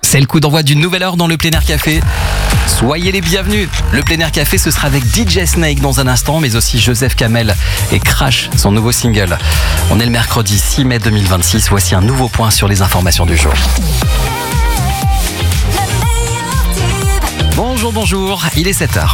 C'est le coup d'envoi d'une nouvelle heure dans le Plein Air Café. Soyez les bienvenus. Le Plein Air Café, ce sera avec DJ Snake dans un instant, mais aussi Joseph Kamel et Crash, son nouveau single. On est le mercredi 6 mai 2026. Voici un nouveau point sur les informations du jour. Bonjour, il est 7h.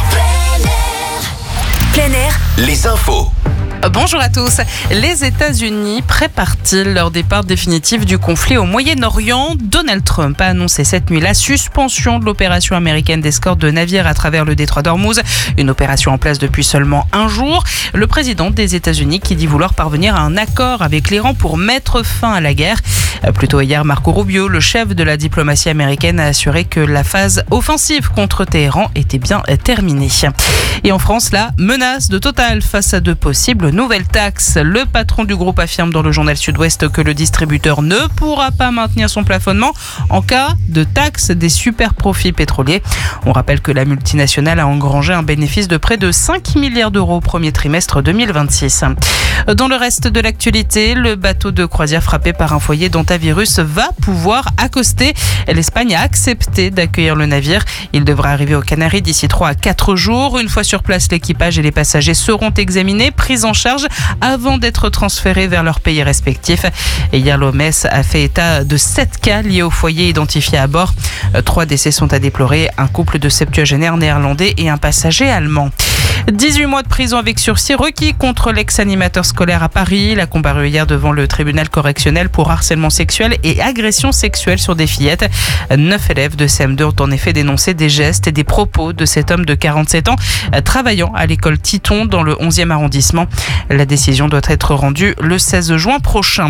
Plein Air, les infos. Bonjour à tous. Les États-Unis préparent-ils leur départ définitif du conflit au Moyen-Orient ? Donald Trump a annoncé cette nuit la suspension de l'opération américaine d'escorte de navires à travers le détroit d'Ormuz, une opération en place depuis seulement un jour. Le président des États-Unis qui dit vouloir parvenir à un accord avec l'Iran pour mettre fin à la guerre. Plus tôt hier, Marco Rubio, le chef de la diplomatie américaine, a assuré que la phase offensive contre Téhéran était bien terminée. Et en France, la menace de Total face à de possibles nouvelles taxes. Le patron du groupe affirme dans le journal Sud-Ouest que le distributeur ne pourra pas maintenir son plafonnement en cas de taxe des super profits pétroliers. On rappelle que la multinationale a engrangé un bénéfice de près de 5 milliards d'euros au premier trimestre 2026. Dans le reste de l'actualité, le bateau de croisière frappé par un foyer d'hantavirus va pouvoir accoster. L'Espagne a accepté d'accueillir le navire. Il devra arriver aux Canaries d'ici 3 à 4 jours. Une fois sur place, l'équipage et les passagers seront examinés, pris en charge avant d'être transférés vers leurs pays respectifs. Et hier, l'OMS a fait état de 7 cas liés au foyer identifié à bord. 3 décès sont à déplorer, un couple de septuagénaires néerlandais et un passager allemand. 18 mois de prison avec sursis requis contre l'ex-animateur scolaire à Paris. Il a comparu hier devant le tribunal correctionnel pour harcèlement sexuel et agression sexuelle sur des fillettes. 9 élèves de CM2 ont en effet dénoncé des gestes et des propos de cet homme de 47 ans travaillant à l'école Titon dans le 11e arrondissement. La décision doit être rendue le 16 juin prochain.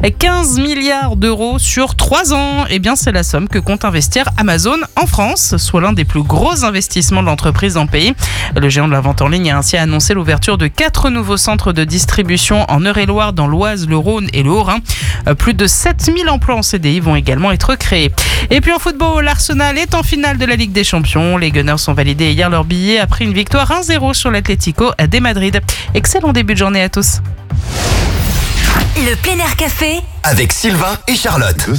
15 milliards d'euros sur 3 ans. Eh bien, c'est la somme que compte investir Amazon en France, soit l'un des plus gros investissements de l'entreprise dans le pays. Le géant de la vente en ligne a ainsi annoncé l'ouverture de 4 nouveaux centres de distribution en Eure-et-Loir, dans l'Oise, le Rhône et le Haut-Rhin. Plus de 7000 emplois en CDI vont également être créés. Et puis en football, l'Arsenal est en finale de la Ligue des Champions. Les Gunners ont validé hier leur billet après une victoire 1-0 sur l'Atlético de Madrid. Excellent début de journée à tous. le Plein Air Café Avec Sylvain et Charlotte.